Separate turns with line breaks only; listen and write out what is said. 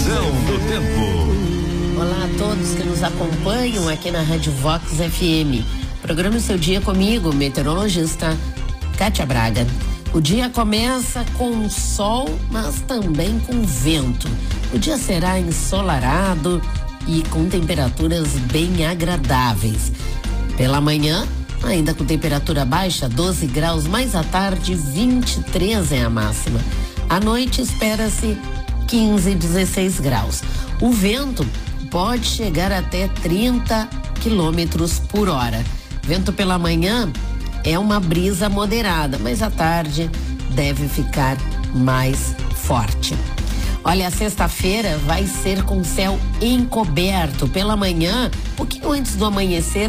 Previsão do tempo.
Olá a todos que nos acompanham aqui na Rádio Vox FM. Programa o seu dia comigo, meteorologista Kátia Braga. O dia começa com sol, mas também com vento. O dia será ensolarado e com temperaturas bem agradáveis. Pela manhã, ainda com temperatura baixa, 12 graus, mais à tarde, 23 é a máxima. À noite, espera-se 15, 16 graus. O vento pode chegar até 30 quilômetros por hora. Vento pela manhã é uma brisa moderada, mas à tarde deve ficar mais forte. Olha, a sexta-feira vai ser com céu encoberto. Pela manhã, um pouquinho antes do amanhecer,